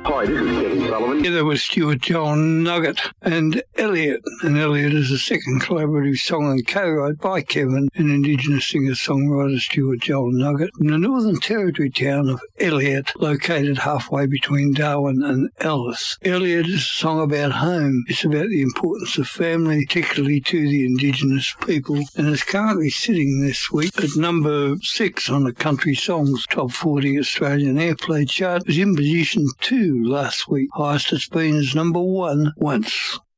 Hi, this is Kevin Sullivan. Together with Stuart Joel Nugget and Elliot. And Elliot is a second collaborative song and co-wrote by Kevin and Indigenous singer-songwriter Stuart Joel Nugget from the Northern Territory town of Elliot, located halfway between Darwin and Alice. Elliot is a song about home. It's about the importance of family, particularly to the Indigenous people, and is currently sitting this week at number 6 on the Country Songs Top 40 Australian Airplay chart. It was in position 2 last week. Highest it's been is number 1 once.